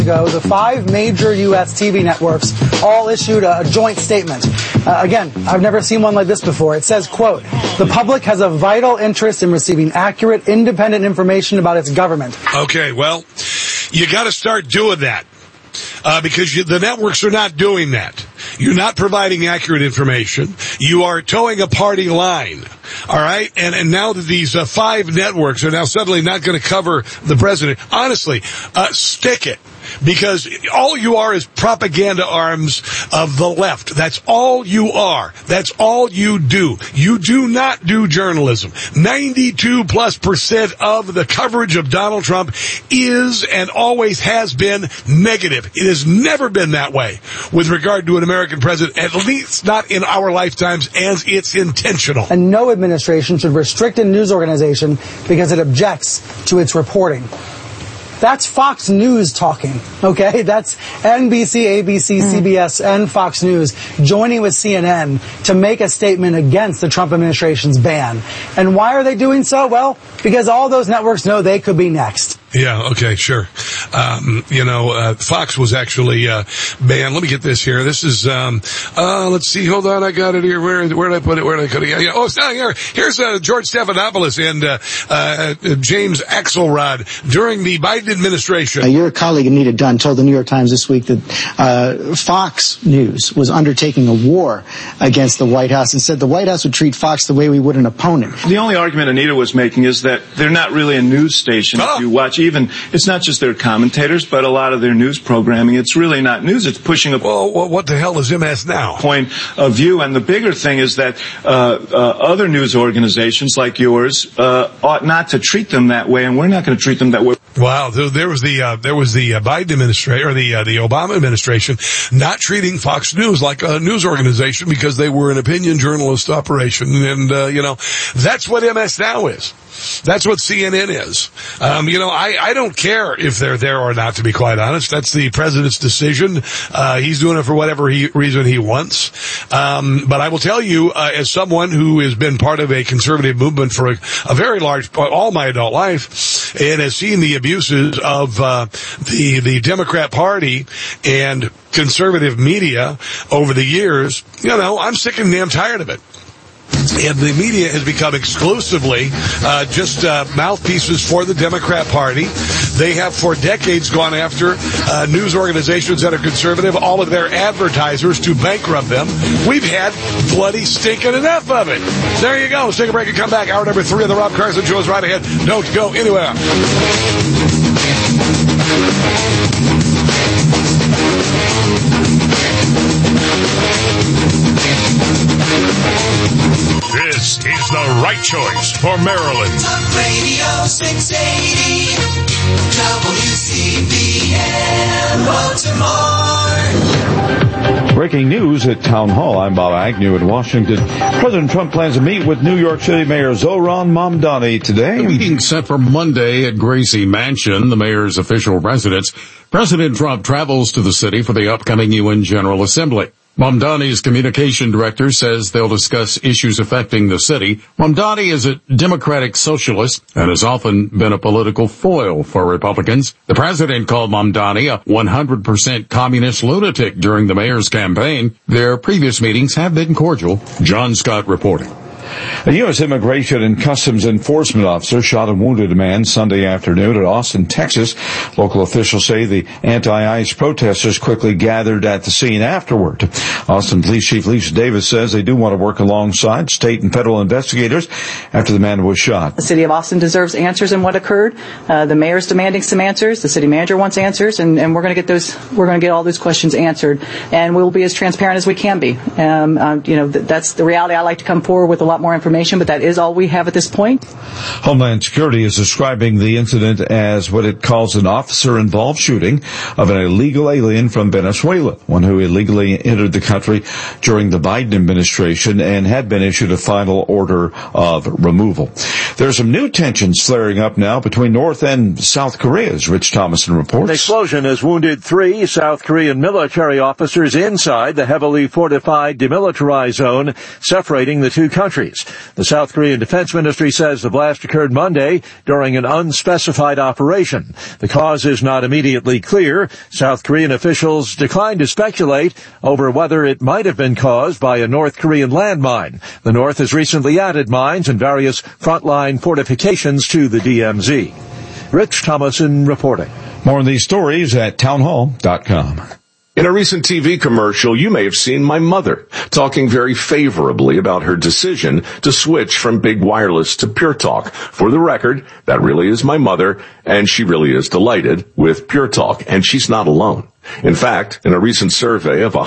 ago, the 5 major U.S. TV networks all issued a joint statement. Again, I've never seen one like this before. It says, quote, "The public has a vital interest in receiving accurate, independent information about its government." Okay, well, you got to start doing that. Because the networks are not doing that. You're not providing accurate information. You are towing a party line. All right? And now that these 5 networks are now suddenly not going to cover the president, honestly, stick it. Because all you are is propaganda arms of the left. That's all you are. That's all you do. You do not do journalism. 92+% of the coverage of Donald Trump is and always has been negative. It has never been that way with regard to an American president, at least not in our lifetimes, and it's intentional. And no administration should restrict a news organization because it objects to its reporting. That's Fox News talking, okay? That's NBC, ABC, CBS, and Fox News joining with CNN to make a statement against the Trump administration's ban. And why are they doing so? Well, because all those networks know they could be next. Yeah, okay, sure. Fox was actually banned. Let me get this here. This is, let's see, hold on, I got it here. Where did I put it? Yeah, oh, it's down here. Here's George Stephanopoulos and James Axelrod during the Biden administration. Your colleague, Anita Dunn, told the New York Times this week that Fox News was undertaking a war against the White House and said the White House would treat Fox the way we would an opponent. The only argument Anita was making is that they're not really a news station. If you watch it's not just their commentators, but a lot of their news programming. It's really not news. It's pushing a what the hell is MS Now? Point of view. And the bigger thing is that other news organizations like yours ought not to treat them that way, and we're not going to treat them that way. Wow, there was the Biden administration, or the Obama administration, not treating Fox News like a news organization because they were an opinion journalist operation, and that's what MS Now is. That's what CNN is. I don't care if they're there or not, to be quite honest. That's the president's decision. He's doing it for whatever reason he wants. But I will tell you, as someone who has been part of a conservative movement for a very large, all my adult life, and has seen the abuses of the Democrat Party and conservative media over the years, I'm sick and damn tired of it. And the media has become exclusively just mouthpieces for the Democrat Party. They have for decades gone after news organizations that are conservative, all of their advertisers, to bankrupt them. We've had bloody stinking enough of it. There you go. Let's take a break and come back. Hour number 3 of the Rob Carson Show is right ahead. Don't go anywhere. This is the right choice for Maryland. Talk Radio 680 WCBM Baltimore. Breaking news at Town Hall. I'm Bob Agnew in Washington. President Trump plans to meet with New York City Mayor Zohran Mamdani today. The meeting set for Monday at Gracie Mansion, the mayor's official residence. President Trump travels to the city for the upcoming UN General Assembly. Mamdani's communication director says they'll discuss issues affecting the city. Mamdani is a Democratic socialist and has often been a political foil for Republicans. The president called Mamdani a 100% communist lunatic during the mayor's campaign. Their previous meetings have been cordial. John Scott reporting. A U.S. Immigration and Customs Enforcement officer shot and wounded a man Sunday afternoon at Austin, Texas. Local officials say the anti-ICE protesters quickly gathered at the scene afterward. Austin Police Chief Lisa Davis says they do want to work alongside state and federal investigators after the man was shot. The city of Austin deserves answers in what occurred. The mayor's demanding some answers. The city manager wants answers, and we're going to get those. We're going to get all those questions answered, and we'll be as transparent as we can be. That's the reality. I like to come forward with a lot more information, but that is all we have at this point. Homeland Security is describing the incident as what it calls an officer-involved shooting of an illegal alien from Venezuela, one who illegally entered the country during the Biden administration and had been issued a final order of removal. There's some new tensions flaring up now between North and South Korea, as Rich Thomason reports. An explosion has wounded 3 South Korean military officers inside the heavily fortified demilitarized zone separating the two countries. days. The South Korean Defense Ministry says the blast occurred Monday during an unspecified operation. The cause is not immediately clear. South Korean officials declined to speculate over whether it might have been caused by a North Korean landmine. The North has recently added mines and various frontline fortifications to the DMZ. Rich Thomason reporting. More on these stories at townhall.com. In a recent TV commercial, you may have seen my mother talking very favorably about her decision to switch from Big Wireless to Pure Talk. For the record, that really is my mother, and she really is delighted with Pure Talk, and she's not alone. In fact, in a recent survey of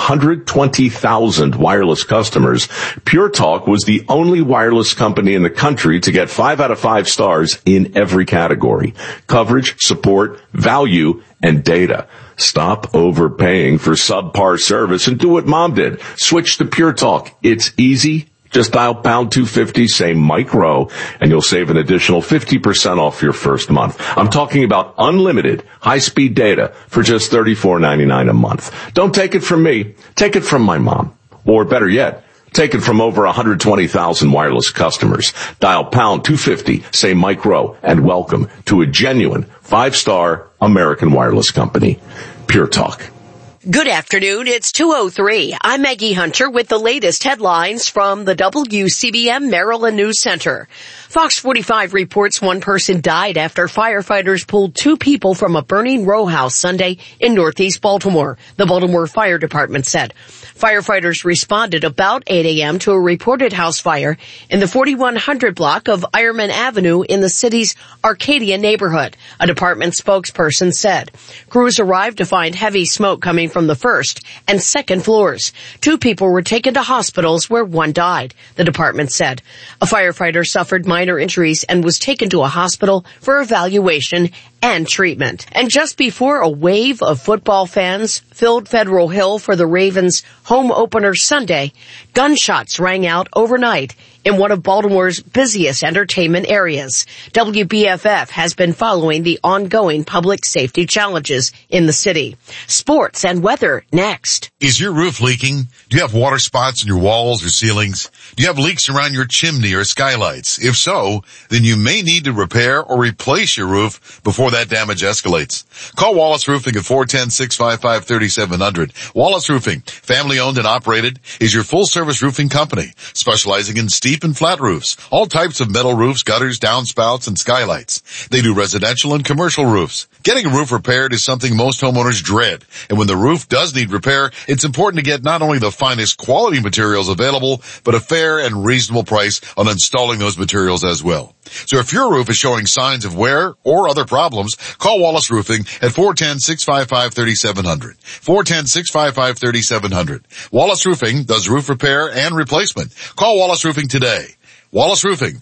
120,000 wireless customers, Pure Talk was the only wireless company in the country to get 5 out of 5 stars in every category: coverage, support, value, and data. Stop overpaying for subpar service and do what Mom did. Switch to Pure Talk. It's easy. Just dial pound 250, say micro, and you'll save an additional 50% off your first month. I'm talking about unlimited high-speed data for just $34.99 a month. Don't take it from me. Take it from my mom. Or better yet, take it from over 120,000 wireless customers. Dial pound 250, say micro, and welcome to a genuine 5-star American wireless company. Pure Talk. Good afternoon. It's 2:03. I'm Maggie Hunter with the latest headlines from the WCBM Maryland News Center. Fox 45 reports one person died after firefighters pulled 2 people from a burning row house Sunday in northeast Baltimore, the Baltimore Fire Department said. Firefighters responded about 8 a.m. to a reported house fire in the 4100 block of Ironman Avenue in the city's Arcadia neighborhood, a department spokesperson said. Crews arrived to find heavy smoke coming from the first and second floors. 2 people were taken to hospitals where 1 died, the department said. A firefighter suffered minor injuries and was taken to a hospital for evaluation and treatment. And just before a wave of football fans filled Federal Hill for the Ravens' home opener Sunday, gunshots rang out overnight in one of Baltimore's busiest entertainment areas. WBFF has been following the ongoing public safety challenges in the city. Sports and weather next. Is your roof leaking? Do you have water spots in your walls or ceilings? Do you have leaks around your chimney or skylights? If so, then you may need to repair or replace your roof before that damage escalates. Call Wallace Roofing at 410-655-3700. Wallace Roofing, family owned and operated, is your full service roofing company, specializing in steep and flat roofs, all types of metal roofs, gutters, downspouts, and skylights. They do residential and commercial roofs. Getting a roof repaired is something most homeowners dread, and when the roof does need repair, it's important to get not only the finest quality materials available, but a fair and reasonable price on installing those materials as well. So if your roof is showing signs of wear or other problems, call Wallace Roofing at 410-655-3700. 410-655-3700. Wallace Roofing does roof repair and replacement. Call Wallace Roofing today. Wallace Roofing,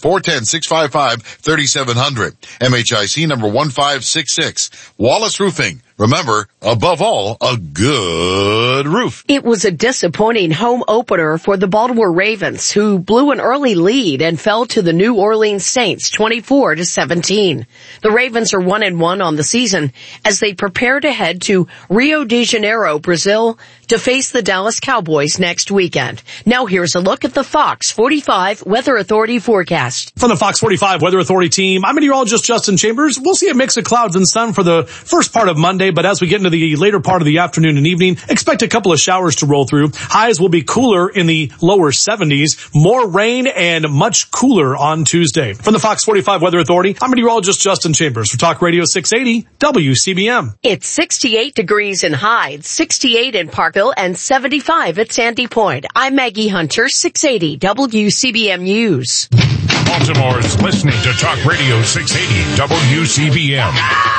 410-655-3700. MHIC number 1566. Wallace Roofing. Remember, above all, a good roof. It was a disappointing home opener for the Baltimore Ravens, who blew an early lead and fell to the New Orleans Saints 24-17. The Ravens are 1-1 on the season as they prepare to head to Rio de Janeiro, Brazil, to face the Dallas Cowboys next weekend. Now here's a look at the Fox 45 Weather Authority forecast. From the Fox 45 Weather Authority team, I'm meteorologist Justin Chambers. We'll see a mix of clouds and sun for the first part of Monday, but as we get into the later part of the afternoon and evening, expect a couple of showers to roll through. Highs will be cooler in the lower 70s, more rain and much cooler on Tuesday. From the Fox 45 Weather Authority, I'm meteorologist Justin Chambers for Talk Radio 680 WCBM. It's 68 degrees in Hyde, 68 in Parkville, and 75 at Sandy Point. I'm Maggie Hunter, 680 WCBM News. Baltimore's listening to Talk Radio 680 WCBM.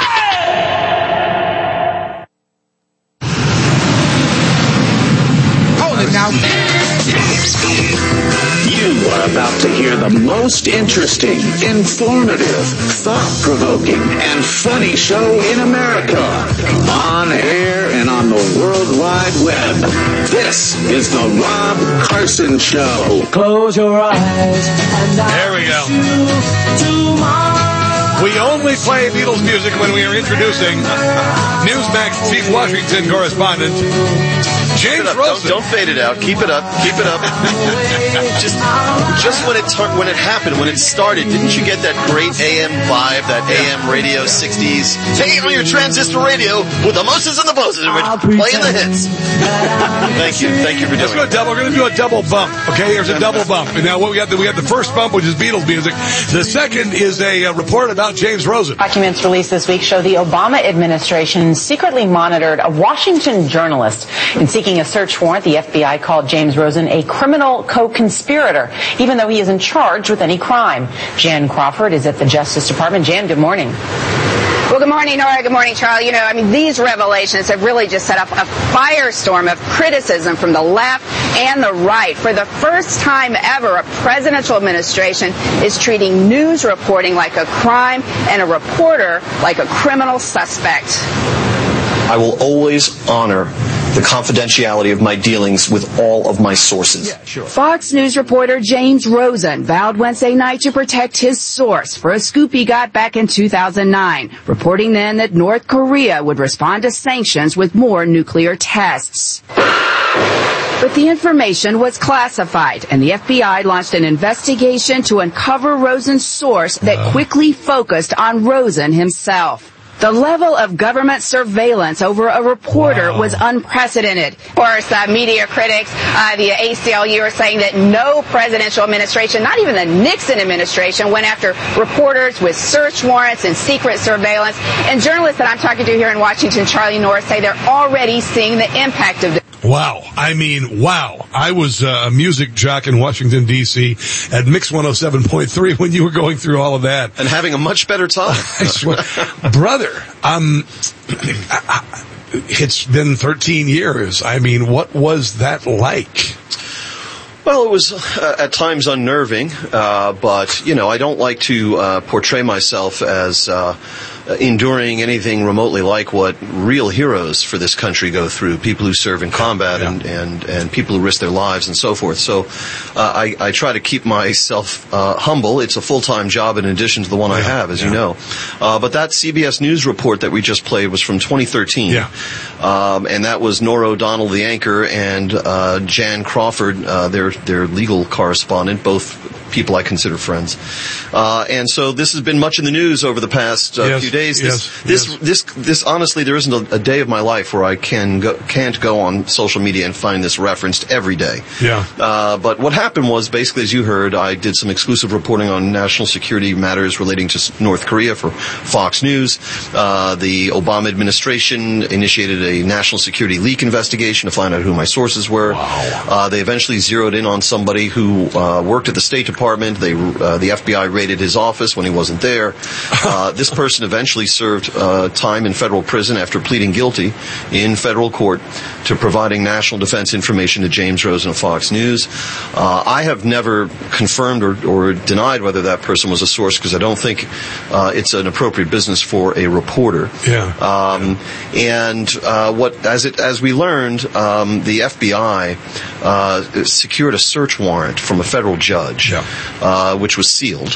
Now, you are about to hear the most interesting, informative, thought-provoking, and funny show in America. On air and on the World Wide Web. This is the Rob Carson Show. Close your eyes and there we go. We only play Beatles music when we are introducing Newsmax Chief Washington correspondent James Rosen. Don't fade it out. Keep it up. Keep it up. just when it happened, when it started, didn't you get that great AM vibe, that AM radio 60s? Take it on your transistor radio with the Moses and the Boses, playing the hits. Thank you for doing it. We're going to do a double bump. Okay, here's a double bump. And now we got the first bump, which is Beatles music. The second is a report about James Rosen. Documents released this week show the Obama administration secretly monitored a Washington journalist. In seeking a search warrant, the FBI called James Rosen a criminal co-conspirator, even though he isn't charged with any crime. Jan Crawford is at the Justice Department. Jan, good morning. Well, good morning, Nora. Good morning, Charlie. These revelations have really just set up a firestorm of criticism from the left and the right. For the first time ever, a presidential administration is treating news reporting like a crime and a reporter like a criminal suspect. I will always honor the confidentiality of my dealings with all of my sources. Yeah, sure. Fox News reporter James Rosen vowed Wednesday night to protect his source for a scoop he got back in 2009, reporting then that North Korea would respond to sanctions with more nuclear tests. But the information was classified, and the FBI launched an investigation to uncover Rosen's source that quickly focused on Rosen himself. The level of government surveillance over a reporter was unprecedented. Of course, media critics, the ACLU are saying that no presidential administration, not even the Nixon administration, went after reporters with search warrants and secret surveillance. And journalists that I'm talking to here in Washington, Charlie Norris, say they're already seeing the impact of this. Wow. Wow. I was a music jock in Washington, D.C. at Mix 107.3 when you were going through all of that. And having a much better time. I swear. Brother, it's been 13 years. What was that like? Well, it was at times unnerving, but, I don't like to portray myself as enduring anything remotely like what real heroes for this country go through, people who serve in combat and people who risk their lives and so forth. So I try to keep myself humble. It's a full-time job in addition to the one I have, as you know. But that CBS News report that we just played was from 2013. Yeah. And that was Norah O'Donnell, the anchor, and Jan Crawford, their legal correspondent, both people I consider friends. And so this has been much in the news over the past few days. This honestly, there isn't a day of my life where I can't go on social media and find this referenced every day. Yeah. But what happened was, basically, as you heard, I did some exclusive reporting on national security matters relating to North Korea for Fox News. The Obama administration initiated a national security leak investigation to find out who my sources were. Wow. They eventually zeroed in on somebody who worked at the State Department. The FBI raided his office when he wasn't there. This person eventually served time in federal prison after pleading guilty in federal court to providing national defense information to James Rosen of Fox News. I have never confirmed or denied whether that person was a source, because I don't think it's an appropriate business for a reporter. Yeah. And as we learned, the FBI secured a search warrant from a federal judge, which was sealed,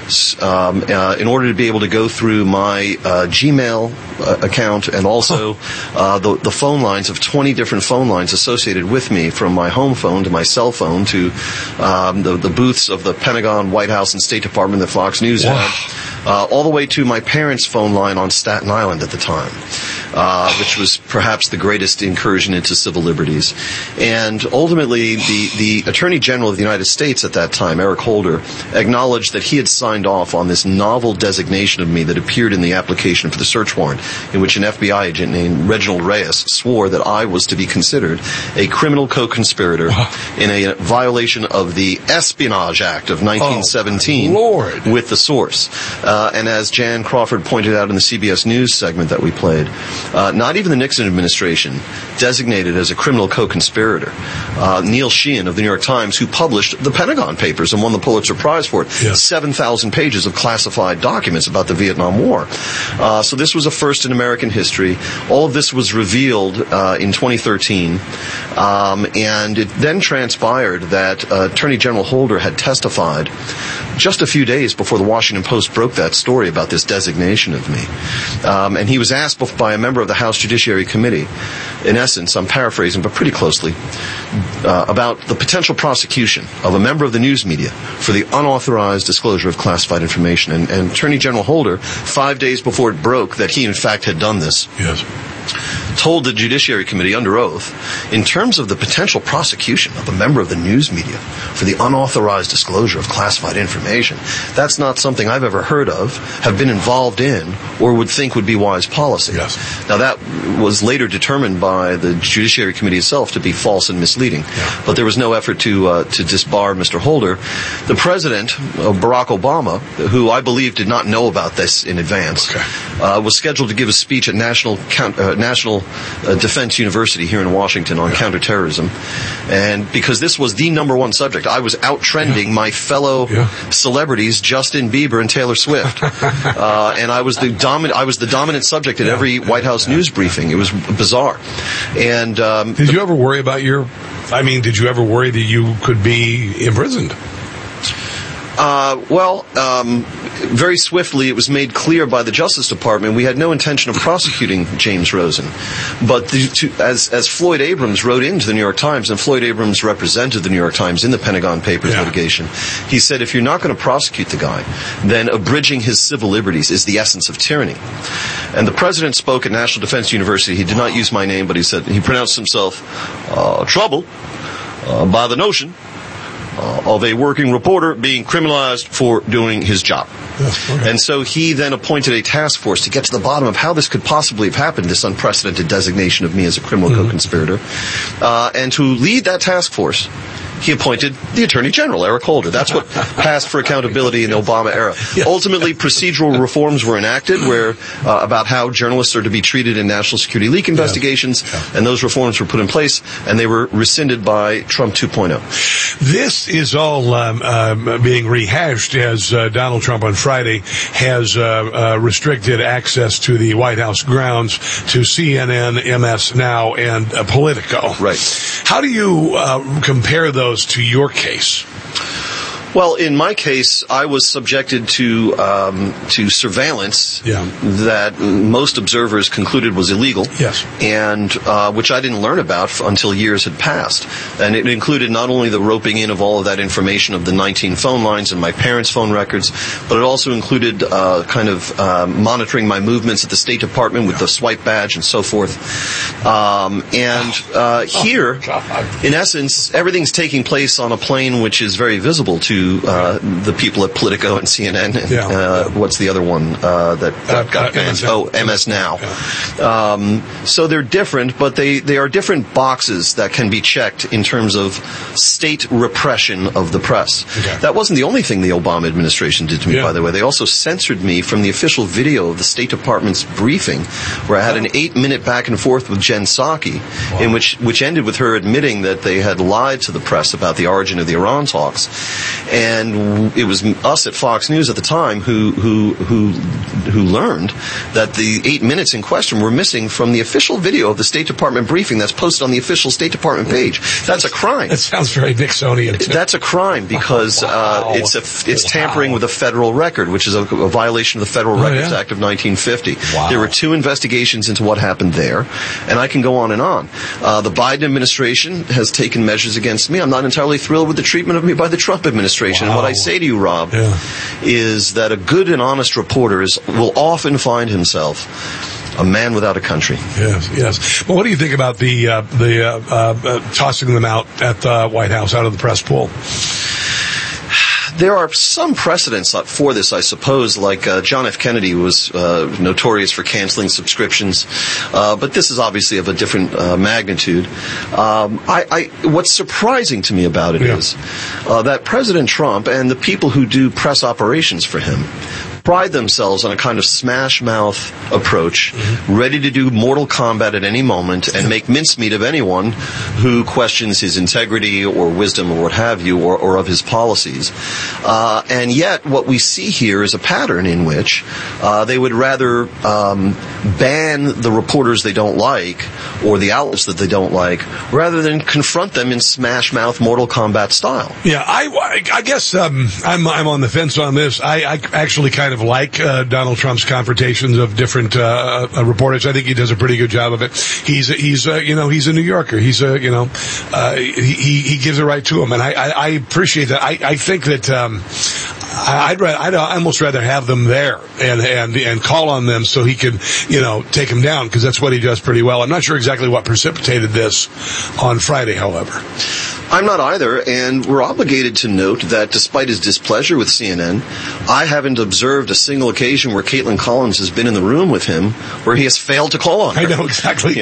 in order to be able to go through my Gmail account and also the phone lines of 20 different phone lines associated with me, from my home phone to my cell phone to the booths of the Pentagon, White House, and State Department that Fox News had, all the way to my parents' phone line on Staten Island at the time, which was perhaps the greatest incursion into civil liberties. And ultimately, the Attorney General of the United States at that time, Eric Holder, acknowledged that he had signed off on this novel designation of me that appeared in the application for the search warrant, in which an FBI agent named Reginald Reyes swore that I was to be considered a criminal co-conspirator in a violation of the Espionage Act of 1917 with the source. And as Jan Crawford pointed out in the CBS News segment that we played, not even the Nixon administration designated as a criminal co-conspirator Neil Sheehan of the New York Times, who published the Pentagon Papers and won the Pulitzer Prize for it, 7,000 1,000 pages of classified documents about the Vietnam War. So this was a first in American history. All of this was revealed in 2013, and it then transpired that Attorney General Holder had testified just a few days before the Washington Post broke that story about this designation of me. And he was asked by a member of the House Judiciary Committee, in essence, I'm paraphrasing, but pretty closely, about the potential prosecution of a member of the news media for the unauthorized disclosure of classified information. And Attorney General Holder, 5 days before it broke that he, in fact, had done this, told the Judiciary Committee under oath, in terms of the potential prosecution of a member of the news media for the unauthorized disclosure of classified information, that's not something I've ever heard of, have been involved in, or would think would be wise policy. Now, that was later determined by the Judiciary Committee itself to be false and misleading, but there was no effort to disbar Mr. Holder. The President, Barack Obama, who I believe did not know about this in advance, was scheduled to give a speech at National Defense University here in Washington on counterterrorism, and because this was the number one subject, I was out trending my fellow celebrities Justin Bieber and Taylor Swift, and I was the dominant subject at every White House news briefing. It was bizarre. And did you ever worry about did you ever worry that you could be imprisoned? Very swiftly, it was made clear by the Justice Department we had no intention of prosecuting James Rosen. But as Floyd Abrams wrote into the New York Times, and Floyd Abrams represented the New York Times in the Pentagon Papers litigation, he said, if you're not going to prosecute the guy, then abridging his civil liberties is the essence of tyranny. And the President spoke at National Defense University. He did not use my name, but he pronounced himself troubled by the notion of a working reporter being criminalized for doing his job. And so he then appointed a task force to get to the bottom of how this could possibly have happened, this unprecedented designation of me as a criminal co-conspirator. And to lead that task force, he appointed the Attorney General, Eric Holder. That's what passed for accountability in the Obama era. Ultimately, procedural reforms were enacted where about how journalists are to be treated in national security leak investigations, and those reforms were put in place, and they were rescinded by Trump 2.0. This is all being rehashed as Donald Trump on Friday has restricted access to the White House grounds to CNN, MS Now, and Politico. Right. How do you compare those to your case? Well, in my case, I was subjected to surveillance that most observers concluded was illegal, and which I didn't learn about until years had passed. And it included not only the roping in of all of that information of the 19 phone lines and my parents' phone records, but it also included monitoring my movements at the State Department with the swipe badge and so forth. Here, in essence, everything's taking place on a plane which is very visible to the people at Politico and CNN. What's the other one that got banned? MS Now. So they're different, but they are different boxes that can be checked in terms of state repression of the press. That wasn't the only thing the Obama administration did to me, by the way. They also censored me from the official video of the State Department's briefing, where I had an 8-minute back and forth with Jen Psaki, in which ended with her admitting that they had lied to the press about the origin of the Iran talks. And it was us at Fox News at the time who learned that the 8 minutes in question were missing from the official video of the State Department briefing that's posted on the official State Department page. That's a crime. That sounds very Nixonian. That's a crime because it's tampering with a federal record, which is a violation of the Federal Records Act of 1950. There were 2 investigations into what happened there, and I can go on and on. The Biden administration has taken measures against me. I'm not entirely thrilled with the treatment of me by the Trump administration. And what I say to you, Rob, is that a good and honest reporter will often find himself a man without a country. Yes. Well, what do you think about the tossing them out at the White House, out of the press pool? There are some precedents for this, I suppose, like John F. Kennedy was notorious for canceling subscriptions, but this is obviously of a different magnitude. What's surprising to me about it is that President Trump and the people who do press operations for him pride themselves on a kind of smash-mouth approach, ready to do Mortal Kombat at any moment and make mincemeat of anyone who questions his integrity or wisdom or what have you, or of his policies. And yet what we see here is a pattern in which they would rather ban the reporters they don't like or the outlets that they don't like rather than confront them in smash-mouth Mortal Kombat style. Yeah, I guess I'm on the fence on this. I actually kind of like Donald Trump's confrontations of different reporters. I think he does a pretty good job of it. He's a New Yorker. He gives it right to him, and I appreciate that. I think that I'd almost rather have them there and call on them so he can take them down, because that's what he does pretty well. I'm not sure exactly what precipitated this on Friday, however. I'm not either, and we're obligated to note that despite his displeasure with CNN, I haven't observed a single occasion where Caitlin Collins has been in the room with him where he has failed to call on her. I know, exactly.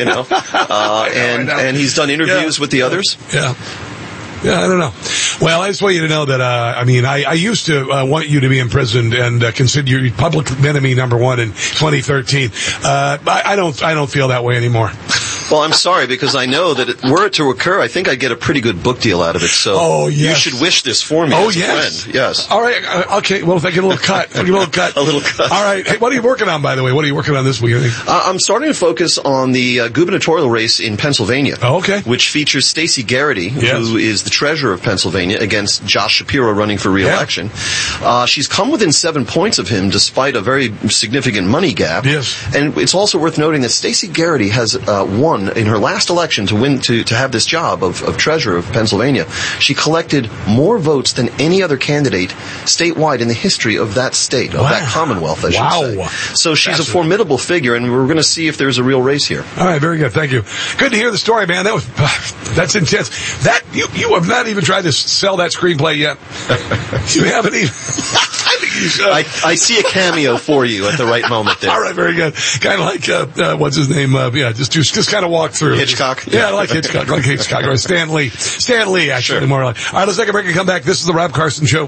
And he's done interviews with the others. Yeah. Yeah, I don't know. Well, I just want you to know that, I used to want you to be imprisoned and consider you public enemy number one in 2013. I don't feel that way anymore. Well, I'm sorry, because I know that were it to occur, I think I'd get a pretty good book deal out of it. So you should wish this for me as a friend. Yes. All right. Okay. Well, if I get a little cut. A little cut. All right. Hey, what are you working on, by the way? What are you working on this week? I'm starting to focus on the gubernatorial race in Pennsylvania. Oh, okay. Which features Stacey Garrity, who is the treasurer of Pennsylvania, against Josh Shapiro running for re-election. Yeah. She's come within 7 points of him despite a very significant money gap. Yes. And it's also worth noting that Stacey Garrity has won in her last election to have this job of treasurer of Pennsylvania. She collected more votes than any other candidate statewide in the history of that state, of that Commonwealth, I should say. So she's a formidable figure, and we're going to see if there's a real race here. All right, very good. Thank you. Good to hear the story, man. That's intense. That you have not even tried to sell that screenplay yet. You haven't even. I think you should. I see a cameo for you at the right moment there. All right, very good. Kind of like what's his name? Just kind of walk through. Hitchcock? Yeah, I like Hitchcock. Or Stan Lee, actually, sure. More like. All right, let's take a break and come back. This is the Rob Carson Show.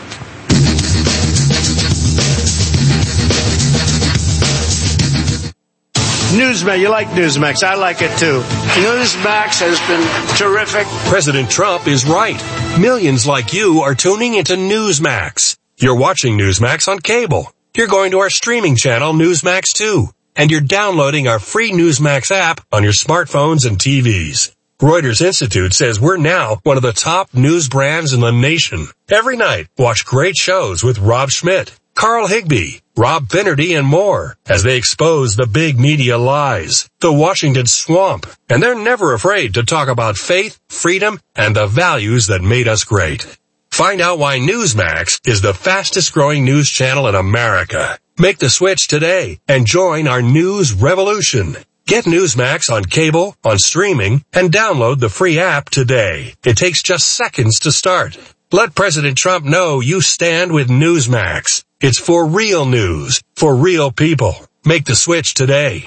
Newsmax, you like Newsmax. I like it too. Newsmax has been terrific. President Trump is right. Millions like you are tuning into Newsmax. You're watching Newsmax on cable. You're going to our streaming channel, Newsmax 2. And you're downloading our free Newsmax app on your smartphones and TVs. Reuters Institute says we're now one of the top news brands in the nation. Every night, watch great shows with Rob Schmidt, Carl Higbie, Rob Finnerty, and more as they expose the big media lies, the Washington swamp. And they're never afraid to talk about faith, freedom, and the values that made us great. Find out why Newsmax is the fastest growing news channel in America. Make the switch today and join our news revolution. Get Newsmax on cable, on streaming, and download the free app today. It takes just seconds to start. Let President Trump know you stand with Newsmax. It's for real news, for real people. Make the switch today.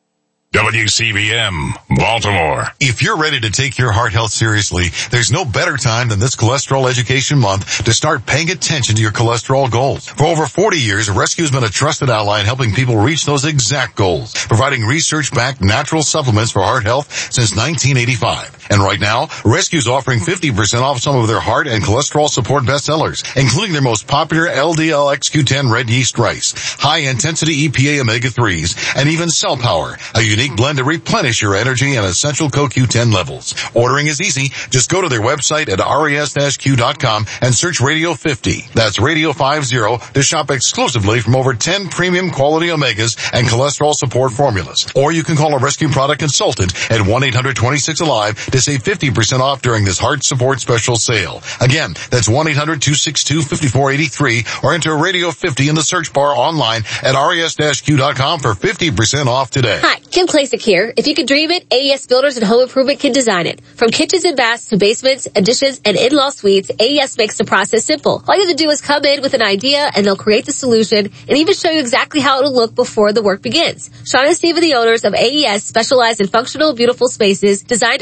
WCBM, Baltimore. If you're ready to take your heart health seriously, there's no better time than this Cholesterol Education Month to start paying attention to your cholesterol goals. For over 40 years, Rescue has been a trusted ally in helping people reach those exact goals, providing research-backed natural supplements for heart health since 1985. And right now, Rescue is offering 50% off some of their heart and cholesterol support bestsellers, including their most popular LDL-XQ10 red yeast rice, high-intensity EPA omega-3s, and even Cell Power, a unique blend to replenish your energy and essential CoQ10 levels. Ordering is easy. Just go to their website at res-q.com and search Radio 50. That's Radio 50 to shop exclusively from over 10 premium quality omegas and cholesterol support formulas. Or you can call a Rescue product consultant at 1-800-26-ALIVE to save 50% off during this heart support special sale. Again, that's 1-800-262-5483 or enter Radio 50 in the search bar online at res-q.com for 50% off today. Hi, Kim Klasick here. If you could dream it, AES Builders and Home Improvement can design it. From kitchens and baths to basements, additions, and in-law suites, AES makes the process simple. All you have to do is come in with an idea, and they'll create the solution and even show you exactly how it'll look before the work begins. Sean and Steve are the owners of AES, specialize in functional, beautiful spaces designed around your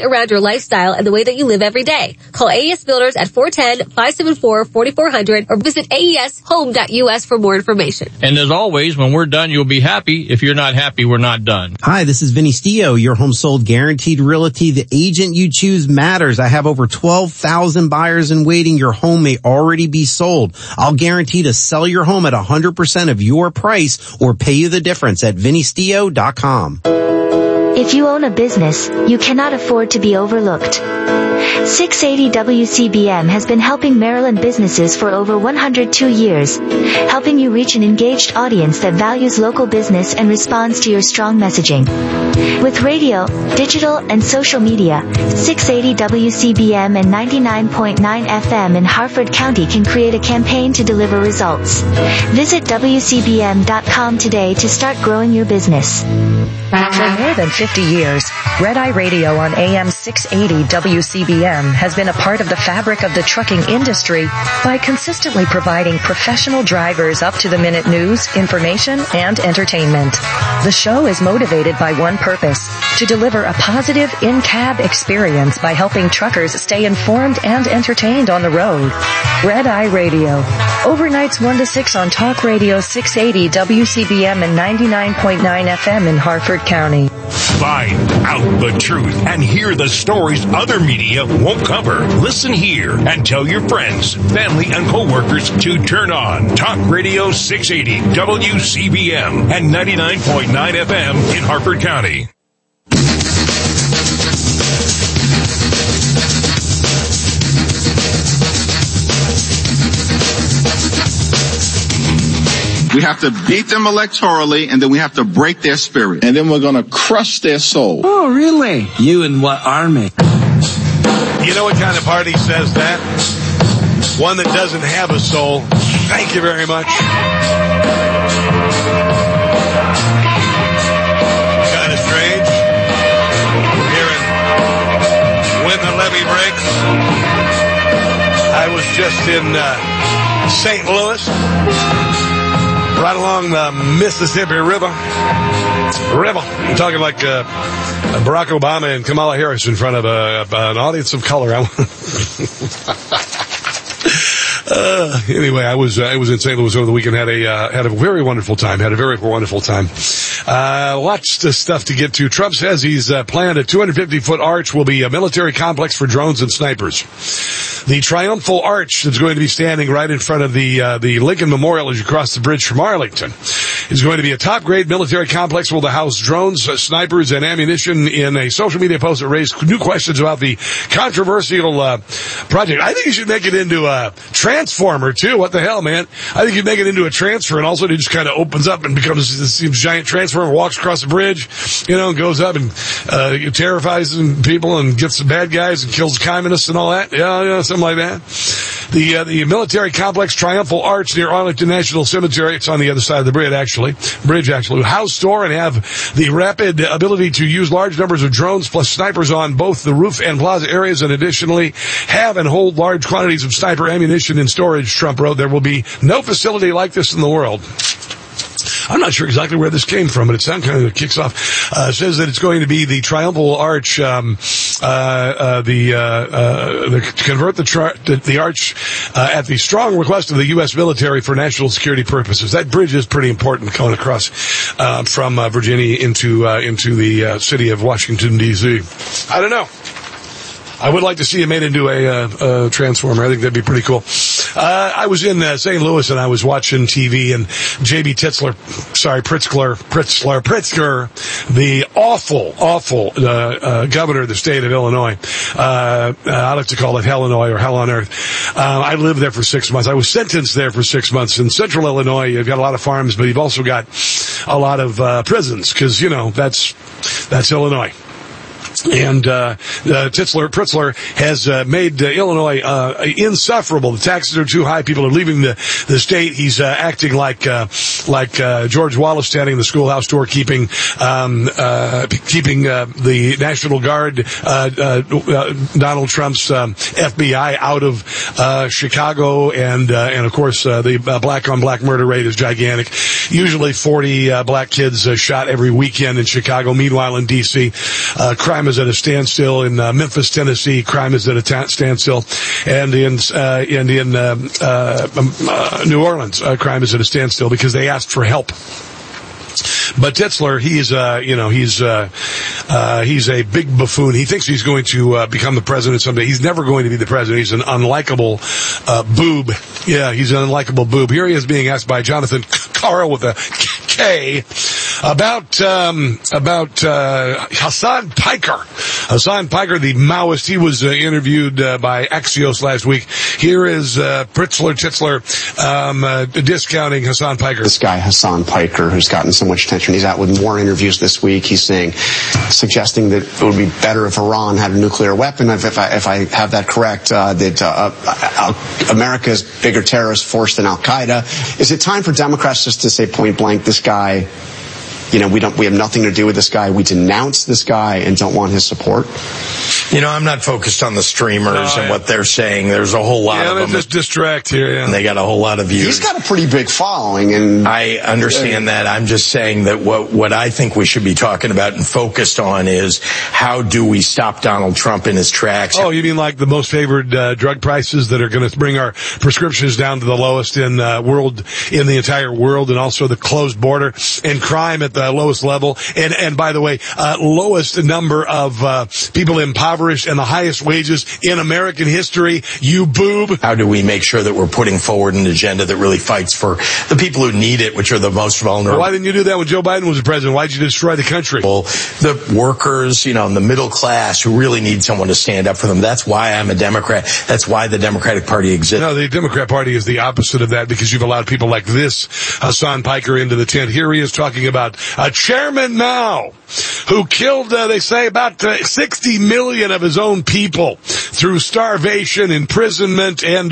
lifestyle and the way that you live every day. Call AES Builders at 410-574-4400 or visit AESHome.us for more information. And as always, when we're done, you'll be happy. If you're not happy, we're not done. Hi, this is Vinny Stio, your home sold guaranteed realty. The agent you choose matters. I have over 12,000 buyers in waiting. Your home may already be sold. I'll guarantee to sell your home at 100% of your price or pay you the difference at vinnystio.com. If you own a business, you cannot afford to be overlooked. 680 WCBM has been helping Maryland businesses for over 102 years, helping you reach an engaged audience that values local business and responds to your strong messaging. With radio, digital, and social media, 680 WCBM and 99.9 FM in Harford County can create a campaign to deliver results. Visit WCBM.com today to start growing your business. For more than 50 years, Red Eye Radio on AM 680 WCBM has been a part of the fabric of the trucking industry by consistently providing professional drivers up-to-the-minute news, information, and entertainment. The show is motivated by one purpose, to deliver a positive in-cab experience by helping truckers stay informed and entertained on the road. Red Eye Radio. Overnights 1 to 6 on Talk Radio 680 WCBM and 99.9 FM in Harford County. Find out the truth and hear the stories other media won't cover. Listen here and tell your friends, family, and coworkers to turn on Talk Radio 680 WCBM and 99.9 FM in Harford County. We have to beat them electorally, and then we have to break their spirit. And then we're going to crush their soul. Oh, really? You and what army? You know what kind of party says that? One that doesn't have a soul. Thank you very much. Kind of strange. Hearing When the Levee Breaks. I was just in St. Louis. Right along the Mississippi River. I'm talking like Barack Obama and Kamala Harris in front of an audience of color. Anyway, I was in St. Louis over the weekend. Had a very wonderful time. Lots of stuff to get to. Trump says he's planned a 250-foot arch will be a military complex for drones and snipers. The triumphal arch that's going to be standing right in front of the Lincoln Memorial as you cross the bridge from Arlington is going to be a top-grade military complex will house drones, snipers, and ammunition. In a social media post that raised new questions about the controversial project. I think you should make it into a transformer, too. What the hell, man? I think you make it into a transfer, and also it just kind of opens up and becomes this giant transformer, walks across the bridge, goes up and terrifies people and gets the bad guys and kills communists and all that. Yeah, something like that. The military complex Triumphal Arch near Arlington National Cemetery, it's on the other side of the bridge actually, house, store, and have the rapid ability to use large numbers of drones plus snipers on both the roof and plaza areas, and additionally have and hold large quantities of sniper ammunition in storage, Trump wrote. There will be no facility like this in the world. I'm not sure exactly where this came from, but it sounds kind of kicks off. Says that it's going to be the Triumphal Arch, to convert the arch at the strong request of the U.S. military for national security purposes. That bridge is pretty important going across from Virginia into the city of Washington, D.C. I don't know. I would like to see it made into a transformer. I think that'd be pretty cool. I was in St. Louis and I was watching TV, and J.B. Pritzker, the awful governor of the state of Illinois. I like to call it Hellinois or Hell on Earth. I lived there for 6 months. I was sentenced there for 6 months. In central Illinois, you've got a lot of farms, but you've also got a lot of prisons because, that's Illinois. And Pritzker has made Illinois insufferable. The taxes are too high. People are leaving the state. He's acting like George Wallace standing in the schoolhouse door, keeping the National Guard, Donald Trump's FBI out of Chicago, and of course the black on black murder rate is gigantic. Usually 40 black kids shot every weekend in Chicago. Meanwhile, in D.C., crime is is at a standstill. In Memphis, Tennessee, crime is at a standstill. And in New Orleans, crime is at a standstill because they asked for help. But Titzler, he's a big buffoon. He thinks he's going to become the president someday. He's never going to be the president. He's an unlikable boob. Yeah, he's an unlikable boob. Here he is being asked by Jonathan Karl with a K about Hassan Piker. Hassan Piker, the Maoist. He was interviewed by Axios last week. Here is Titzler discounting Hassan Piker. This guy, Hassan Piker, who's gotten so much attention, he's out with more interviews this week. He's suggesting that it would be better if Iran had a nuclear weapon. If I have that correct, that America's bigger terrorist force than Al-Qaeda. Is it time for Democrats just to say point blank, this guy, we have nothing to do with this guy. We denounce this guy and don't want his support. I'm not focused on the streamers and what they're saying. There's a whole lot of them. Just distract here, yeah. And they got a whole lot of views. He's got a pretty big following, and I understand that. I'm just saying that what I think we should be talking about and focused on is how do we stop Donald Trump in his tracks? Oh, you mean like the most favored drug prices that are going to bring our prescriptions down to the lowest in the entire world, and also the closed border and crime at the lowest level, and by the way, lowest number of people impoverished and the highest wages in American history, you boob. How do we make sure that we're putting forward an agenda that really fights for the people who need it, which are the most vulnerable? Why didn't you do that when Joe Biden was the president? Why did you destroy the country? Well, the workers, and the middle class who really need someone to stand up for them. That's why I'm a Democrat. That's why the Democratic Party exists. No, the Democrat Party is the opposite of that because you've allowed people like this Hassan Piker into the tent. Here he is talking about Chairman Mao, who killed, they say, about 60 million of his own people through starvation, imprisonment, and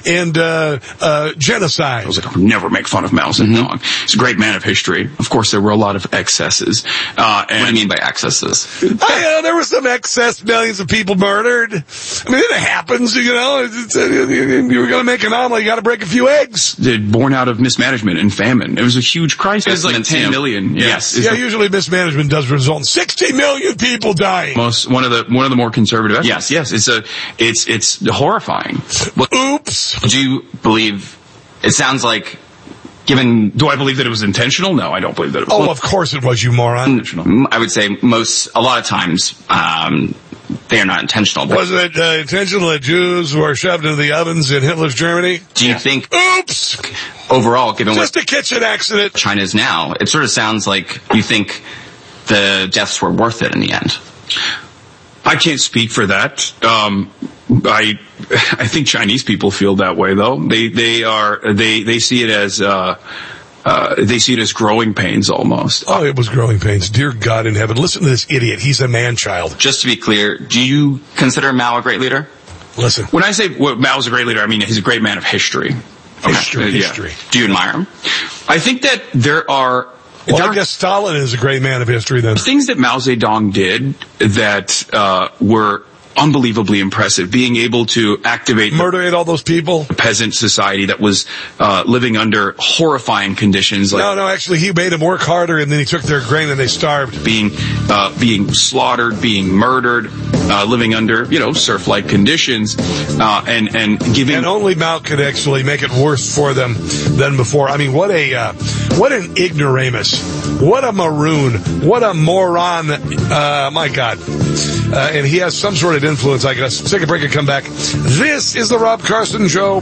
genocide. I was like, I would never make fun of Mao Zedong. He's a great man of history. Of course, there were a lot of excesses. What do you mean by excesses? There were some excess, millions of people murdered. I mean, it happens, you were going to make an omelet, you got to break a few eggs. Born out of mismanagement and famine. It was a huge crisis. It was like 10 million. Yes. Yeah, usually mismanagement does result in 60 million people dying. One of the more conservative estimates. Yes. It's horrifying. Oops. Do you believe? It sounds like. Do I believe that it was intentional? No, I don't believe that it was. Oh, of course it was, you moron. Intentional. I would say a lot of times, they are not intentional. Was it intentional that Jews were shoved into the ovens in Hitler's Germany? Do you think? Oops! Overall, given just a kitchen accident. China is now, it sort of sounds like you think the deaths were worth it in the end. I can't speak for that. I think Chinese people feel that way, though. They see it as growing pains almost. Oh, it was growing pains. Dear God in heaven, listen to this idiot. He's a man-child. Just to be clear, do you consider Mao a great leader? Listen. When I say Mao's a great leader, I mean he's a great man of history. History. Yeah. Do you admire him? I think that there are. Well, I guess Stalin is a great man of history then. Things that Mao Zedong did that were unbelievably impressive, being able to murder all those people. The peasant society that was living under horrifying conditions. No, actually he made them work harder and then he took their grain and they starved. Being slaughtered, being murdered, living under, serf-like conditions, and giving. And only Mao could actually make it worse for them than before. I mean, what an ignoramus. What a maroon. What a moron. My God. And he has some sort of influence, I guess. Take a break and come back. This is the Rob Carson Show.